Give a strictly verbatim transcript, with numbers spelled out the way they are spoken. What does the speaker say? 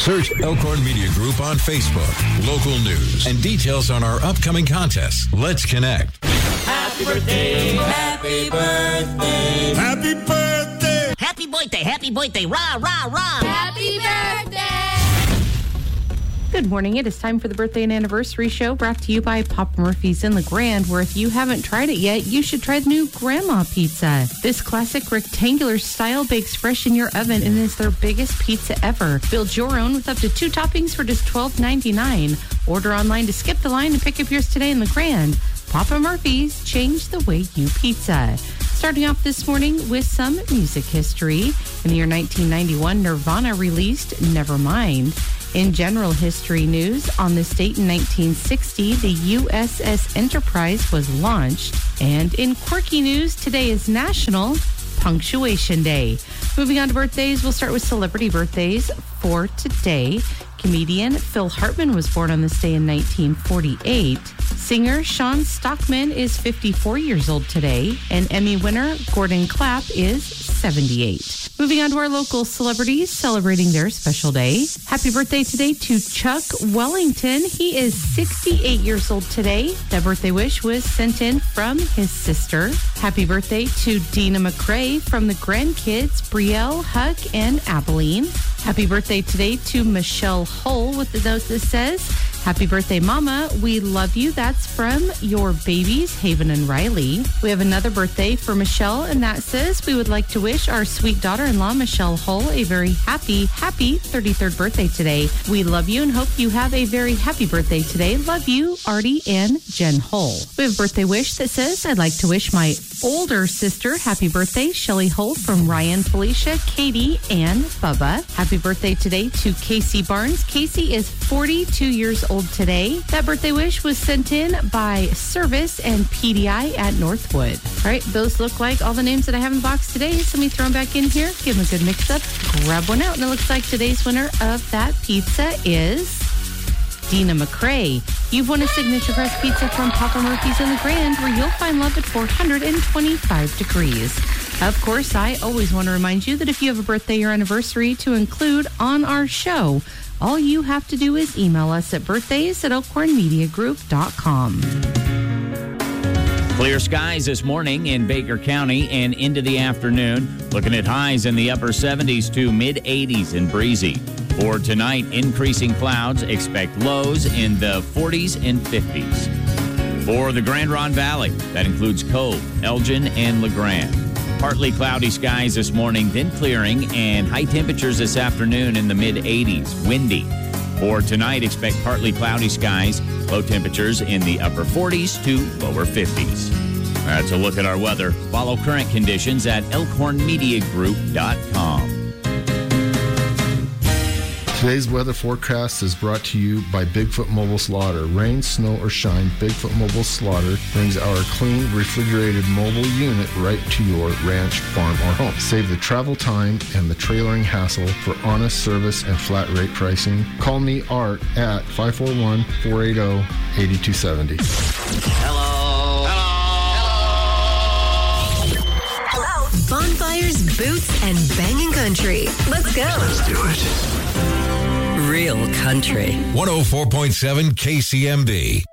Search Elkhorn Media Group on Facebook, local news, and details on our upcoming contests. Let's connect. Happy birthday, happy birthday, happy birthday, happy birthday, happy birthday, rah, rah, rah. Happy birthday. Good morning. It is time for the birthday and anniversary show brought to you by Papa Murphy's in LeGrand, where if you haven't tried it yet, you should try the new Grandma Pizza. This classic rectangular style bakes fresh in your oven and is their biggest pizza ever. Build your own with up to two toppings for just twelve ninety-nine. Order online to skip the line and pick up yours today in LeGrand. Papa Murphy's, change the way you pizza. Starting off this morning with some music history. In the year nineteen ninety-one, Nirvana released Nevermind. In general history news, on this date in nineteen sixty, the U S S Enterprise was launched. And in quirky news, today is National Punctuation Day. Moving on to birthdays, we'll start with celebrity birthdays for today. Comedian Phil Hartman was born on this day in nineteen forty-eight. Singer Sean Stockman is fifty-four years old today. And Emmy winner Gordon Clapp is seventy-eight. Moving on to our local celebrities celebrating their special day. Happy birthday today to Chuck Wellington. He is sixty-eight years old today. That birthday wish was sent in from his sister. Happy birthday to Dina McCrae from the grandkids, Brielle, Huck, and Abilene. Happy birthday today to Michelle Hull with the note that says, happy birthday, Mama. We love you. That's from your babies, Haven and Riley. We have another birthday for Michelle, and that says, we would like to wish our sweet daughter-in-law, Michelle Hull, a very happy, happy thirty-third birthday today. We love you and hope you have a very happy birthday today. Love you, Artie and Jen Hull. We have a birthday wish that says, I'd like to wish my older sister happy birthday, Shelly Hull, from Ryan, Felicia, Katie, and Bubba. Happy birthday today to Casey Barnes. Casey is forty-two years old today. That birthday wish was sent in by Service and P D I at Northwood. All right, those look like all the names that I have in the box today. So let me throw them back in here, give them a good mix up, grab one out, and it looks like today's winner of that pizza is Dina McCrae. You've won a signature crust pizza from Papa Murphy's in LeGrand, where you'll find love at four hundred twenty-five degrees. Of course, I always want to remind you that if you have a birthday or anniversary to include on our show, all you have to do is email us at birthdays at elkhorn media group dot com. Clear skies this morning in Baker County and into the afternoon. Looking at highs in the upper seventies to mid eighties and breezy. For tonight, increasing clouds. Expect lows in the forties and fifties. For the Grand Ronde Valley, that includes Cove, Elgin, and LeGrand. Partly cloudy skies this morning, then clearing, and high temperatures this afternoon in the mid eighties. Windy. For tonight, expect partly cloudy skies. Low temperatures in the upper forties to lower fifties. That's a look at our weather. Follow current conditions at elkhorn media group dot com. Today's weather forecast is brought to you by Bigfoot Mobile Slaughter. Rain, snow, or shine, Bigfoot Mobile Slaughter brings our clean, refrigerated mobile unit right to your ranch, farm, or home. Save the travel time and the trailering hassle for honest service and flat rate pricing. Call me, Art, at five four one, four eight zero, eight two seven zero. Hello. Hello. Hello. Bonfires, boots, and banging country. Let's go. Let's do it. Real country. one oh four point seven K C M D.